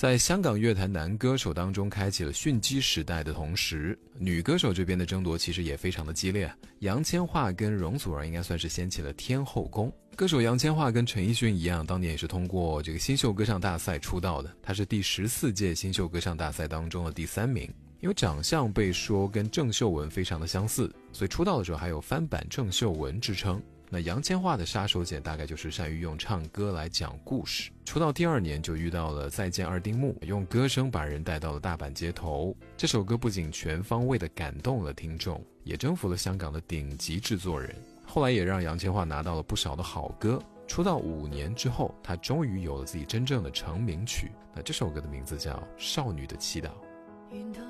在香港乐坛男歌手当中开启了迅激时代的同时，女歌手这边的争夺其实也非常的激烈。杨千嬅跟容祖儿应该算是掀起了天后宫。歌手杨千嬅跟陈奕迅一样，当年也是通过这个新秀歌唱大赛出道的，她是第14届新秀歌唱大赛当中的第3名。因为长相被说跟郑秀文非常的相似，所以出道的时候还有翻版郑秀文之称。那杨千嬅的杀手锏大概就是善于用唱歌来讲故事。出道第2年就遇到了再见二丁目，用歌声把人带到了大阪街头。这首歌不仅全方位的感动了听众，也征服了香港的顶级制作人。后来也让杨千嬅拿到了不少的好歌。出道5年之后，她终于有了自己真正的成名曲。那这首歌的名字叫《少女的祈祷》。 沿途